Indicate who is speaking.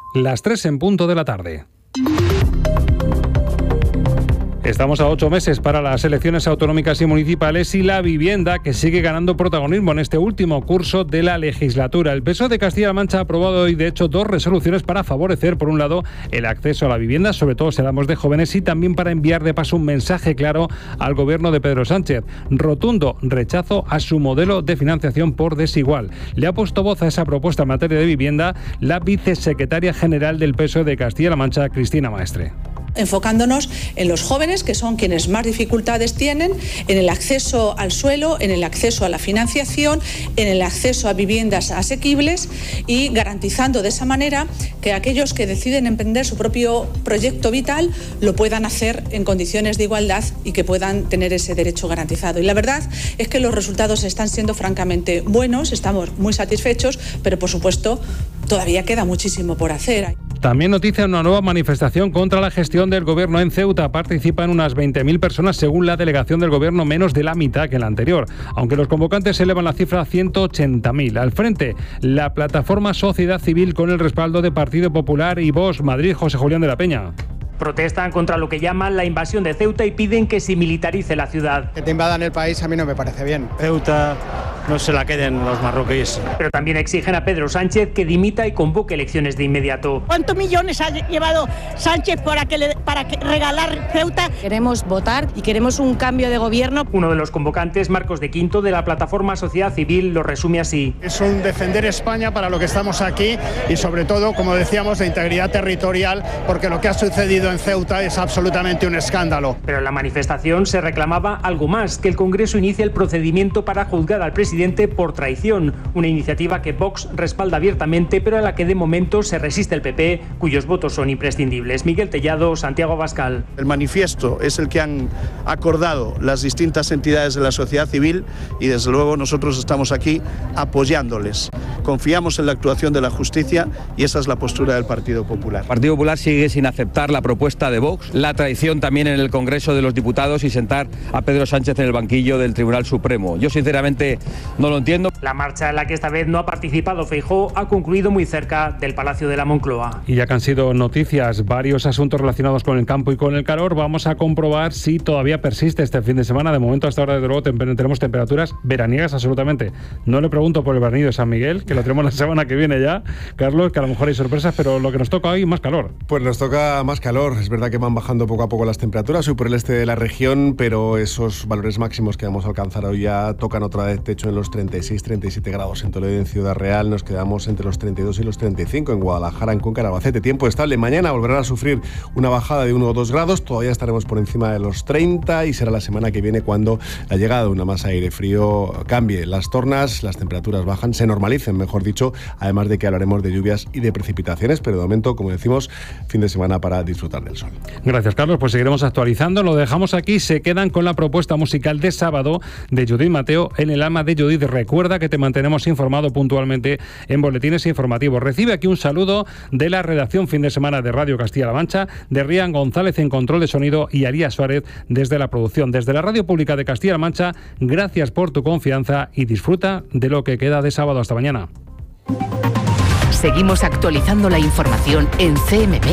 Speaker 1: Las 3 en punto de la tarde. Estamos a 8 meses para las elecciones autonómicas y municipales y la vivienda que sigue ganando protagonismo en este último curso de la legislatura. El PSOE de Castilla-La Mancha ha aprobado hoy, de hecho, 2 resoluciones para favorecer, por un lado, el acceso a la vivienda, sobre todo si hablamos de jóvenes, y también para enviar de paso un mensaje claro al gobierno de Pedro Sánchez. Rotundo rechazo a su modelo de financiación por desigual. Le ha puesto voz a esa propuesta en materia de vivienda la vicesecretaria general del PSOE de Castilla-La Mancha, Cristina Maestre.
Speaker 2: Enfocándonos en los jóvenes, que son quienes más dificultades tienen, en el acceso al suelo, en el acceso a la financiación, en el acceso a viviendas asequibles y garantizando de esa manera que aquellos que deciden emprender su propio proyecto vital lo puedan hacer en condiciones de igualdad y que puedan tener ese derecho garantizado. Y la verdad es que los resultados están siendo francamente buenos, estamos muy satisfechos, pero por supuesto todavía queda muchísimo por hacer.
Speaker 1: También noticia una nueva manifestación contra la gestión del gobierno en Ceuta. Participan unas 20.000 personas según la delegación del gobierno, menos de la mitad que la anterior. Aunque los convocantes elevan la cifra a 180.000. Al frente, la plataforma Sociedad Civil con el respaldo de Partido Popular y Vox. Madrid, José Julián de la Peña.
Speaker 3: Protestan contra lo que llaman la invasión de Ceuta y piden que se militarice la ciudad.
Speaker 4: Que te invadan el país a mí no me parece bien.
Speaker 5: Ceuta no se la queden los marroquíes.
Speaker 3: Pero también exigen a Pedro Sánchez que dimita y convoque elecciones de inmediato.
Speaker 6: ¿Cuántos millones ha llevado Sánchez para regalar Ceuta?
Speaker 7: Queremos votar y queremos un cambio de gobierno.
Speaker 3: Uno de los convocantes, Marcos de Quinto, de la plataforma Sociedad Civil, lo resume así.
Speaker 4: Es un defender España para lo que estamos aquí y sobre todo, como decíamos, de integridad territorial, porque lo que ha sucedido en Ceuta es absolutamente un escándalo.
Speaker 3: Pero en la manifestación se reclamaba algo más, que el Congreso inicie el procedimiento para juzgar al presidente por traición, una iniciativa que Vox respalda abiertamente, pero a la que de momento se resiste el PP, cuyos votos son imprescindibles. Miguel Tellado, Santiago Abascal.
Speaker 8: El manifiesto es el que han acordado las distintas entidades de la sociedad civil y desde luego nosotros estamos aquí apoyándoles. Confiamos en la actuación de la justicia y esa es la postura del Partido Popular.
Speaker 9: El Partido Popular sigue sin aceptar la propuesta de Vox, la traición también en el Congreso de los Diputados y sentar a Pedro Sánchez en el banquillo del Tribunal Supremo. Yo sinceramente no lo entiendo.
Speaker 3: La marcha en la que esta vez no ha participado Feijóo ha concluido muy cerca del Palacio de la Moncloa.
Speaker 1: Y ya que han sido noticias varios asuntos relacionados con el campo y con el calor, vamos a comprobar si todavía persiste este fin de semana. De momento, hasta ahora, desde luego, tenemos temperaturas veraniegas absolutamente. No le pregunto por el veranillo de San Miguel, que lo tenemos la semana que viene ya, Carlos, que a lo mejor hay sorpresas, pero lo que nos toca hoy, más calor.
Speaker 10: Pues nos toca más calor. Es verdad que van bajando poco a poco las temperaturas hoy por el este de la región, pero esos valores máximos que vamos a alcanzar hoy ya tocan otra vez techo en los 36-37 grados. En Toledo y en Ciudad Real nos quedamos entre los 32 y los 35. En Guadalajara, en Cuenca, en Albacete, tiempo estable. Mañana volverán a sufrir una bajada de 1 o 2 grados. Todavía estaremos por encima de los 30 y será la semana que viene cuando la llegada de una masa de aire frío cambie las tornas, las temperaturas bajan, se normalicen, mejor dicho, además de que hablaremos de lluvias y de precipitaciones, pero de momento, como decimos, fin de semana para disfrutar del sol.
Speaker 1: Gracias, Carlos. Pues seguiremos actualizando. Lo dejamos aquí. Se quedan con la propuesta musical de sábado de Judith Mateo, En el alma de Judith. Recuerda que te mantenemos informado puntualmente en boletines informativos. Recibe aquí un saludo de la redacción fin de semana de Radio Castilla-La Mancha, de Rian González en control de sonido y Aría Suárez desde la producción. Desde la Radio Pública de Castilla-La Mancha, gracias por tu confianza y disfruta de lo que queda de sábado. Hasta mañana.
Speaker 11: Seguimos actualizando la información en CMP.